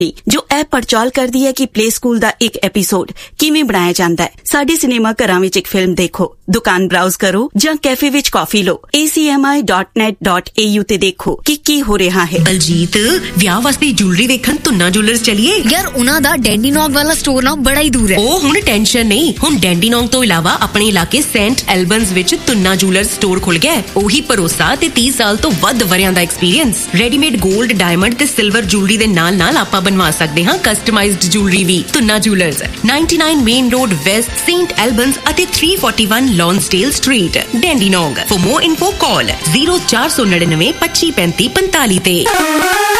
जो ऐप पड़चाल करदी है कि प्ले स्कूल दा एक एपीसोड किवें बनाया जांदा है। साडे सिनेमा घरां विच एक फिल्म देखो, दुकान ब्राउज करो जां कैफे विच कॉफी लो। acmi.net.au ते देखो कि की हो रहा है। बलजीत, विआह वास्ते ज्वेलरी वेखण तुन्ना ज्वेलर्स चलिए। यार उन्हां दा डैंडीनॉग वाला स्टोर ना बड़ा ही दूर है। ओ हुण टेंशन नहीं, हुण डैंडीनॉग तो इलावा अपने इलाके सेंट एल्बन्स विच तुन्ना ज्वेलर्स स्टोर खुल गया है। ओही भरोसा ते 30 साल तो वध वरियां दा एक्सपीरियंस। रेडीमेड गोल्ड, डायमंड ते सिल्वर ज्वेलरी दे नाल आपां बनवा सकदे हां कस्टमाइज्ड ज्वेलरी भी। तुन्ना jewellers 99 main road waste, Saint Albans अते 341 लॉन्सडेल street, डैंडीनॉग। For more info call 0499 25 35 45 ते।